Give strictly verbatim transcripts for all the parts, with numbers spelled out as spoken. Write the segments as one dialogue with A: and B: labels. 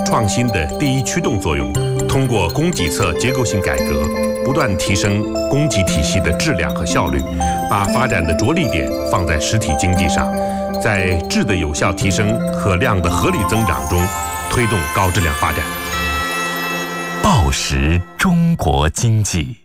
A: 创新的第一驱动作用，通过供给侧结构性改革，不断提升供给体系的质量和效率，把发展的着力点放在实体经济上，在质的有效提升和量的合理增长中推动高质量发展。
B: 报时中国经济。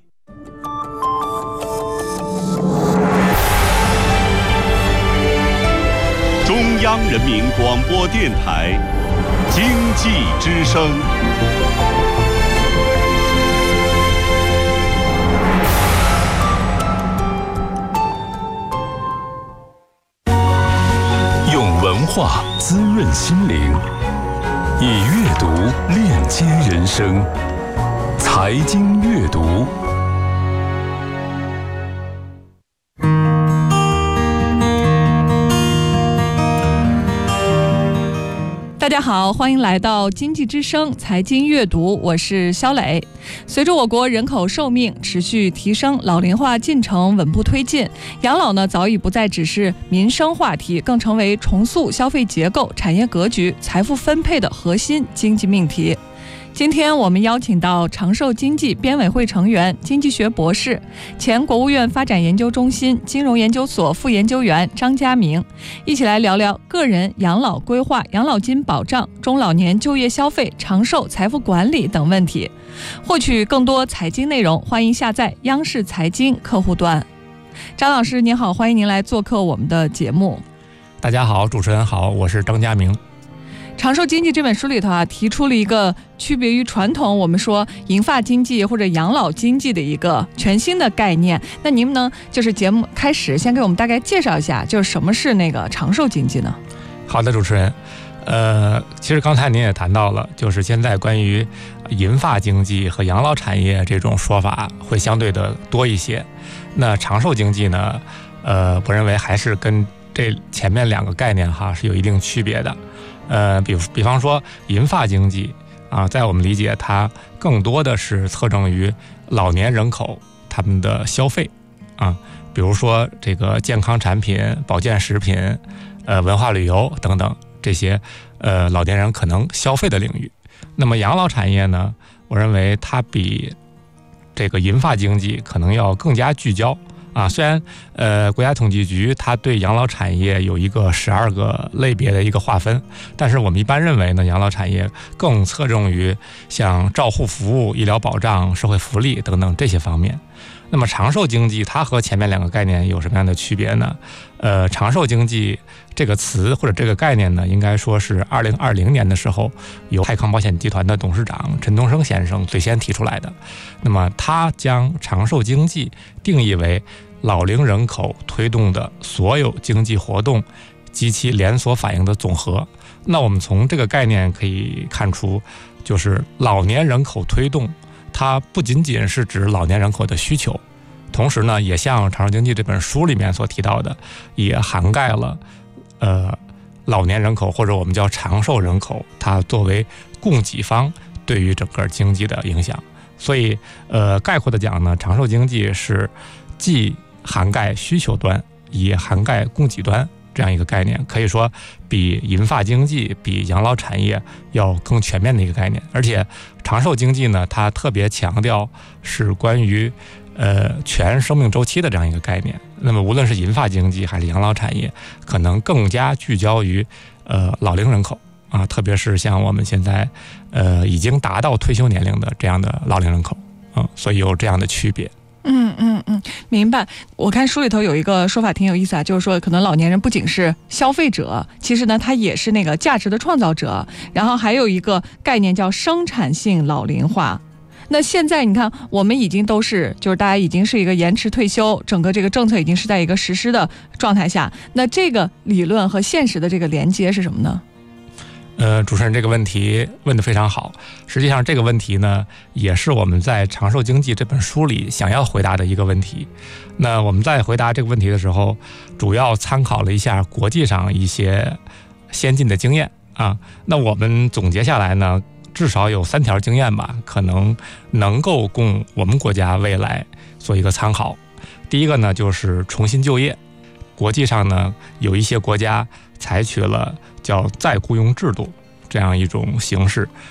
C: 中央人民广播电台经济之声。
B: 用文化滋润心灵，以阅读链接人生。财经阅读。
D: 大家好，欢迎来到经济之声财经阅读，我是肖磊。随着我国人口寿命持续提升，老龄化进程稳步推进，养老呢早已不再只是民生话题，更成为重塑消费结构、产业格局、财富分配的核心经济命题。今天我们邀请到长寿经济编委会成员、经济学博士、前国务院发展研究中心金融研究所副研究员张家明，一起来聊聊个人养老规划、养老金保障、中老年就业消费、长寿财富管理等问题。获取更多财经内容，欢迎下载央视财经客户端。张老师您好，欢迎您来做客我们的节目。
E: 大家好，主持人好，我是张家明。
D: 长寿经济这本书里头啊，提出了一个区别于传统我们说银发经济或者养老经济的一个全新的概念。那您们呢，就是节目开始先给我们大概介绍一下，就是什么是那个长寿经济呢？
E: 好的，主持人。呃，其实刚才您也谈到了，就是现在关于银发经济和养老产业这种说法会相对的多一些。那长寿经济呢，呃，我认为还是跟这前面两个概念哈是有一定区别的。呃，比比方说银发经济啊，在我们理解，它更多的是侧重于老年人口他们的消费啊，比如说这个健康产品、保健食品、呃文化旅游等等这些呃老年人可能消费的领域。那么养老产业呢，我认为它比这个银发经济可能要更加聚焦。啊，虽然呃国家统计局它对养老产业有一个十二个类别的一个划分，但是我们一般认为呢，养老产业更侧重于像照护服务、医疗保障、社会福利等等这些方面。那么长寿经济它和前面两个概念有什么样的区别呢？呃，长寿经济这个词或者这个概念呢，应该说是二零二零年的时候，由泰康保险集团的董事长陈东升先生最先提出来的。那么他将长寿经济定义为老龄人口推动的所有经济活动及其连锁反应的总和。那我们从这个概念可以看出，就是老年人口推动，它不仅仅是指老年人口的需求，同时呢，也像《长寿经济》这本书里面所提到的，也涵盖了呃老年人口或者我们叫长寿人口，它作为供给方对于整个经济的影响。所以呃概括的讲呢，长寿经济是既涵盖需求端也涵盖供给端这样一个概念，可以说比银发经济、比养老产业要更全面的一个概念。而且长寿经济呢，它特别强调是关于呃全生命周期的这样一个概念。那么无论是银发经济还是养老产业，可能更加聚焦于呃老龄人口啊，特别是像我们现在呃已经达到退休年龄的这样的老龄人口啊，所以有这样的区别。
D: 嗯嗯嗯，明白。我看书里头有一个说法挺有意思啊，就是说可能老年人不仅是消费者，其实呢他也是那个价值的创造者。然后还有一个概念叫生产性老龄化。那现在你看，我们已经都是就是大家已经是一个延迟退休，整个这个政策已经是在一个实施的状态下。那这个理论和现实的这个连接是什么呢？
E: 呃，主持人这个问题问得非常好。实际上这个问题呢，也是我们在《长寿经济》这本书里想要回答的一个问题。那我们在回答这个问题的时候，主要参考了一下国际上一些先进的经验啊。那我们总结下来呢，至少有三条经验吧，可能能够供我们国家未来做一个参考。第一个呢，就是重新就业。国际上呢，有一些国家采取了叫再雇佣制度这样一种形式，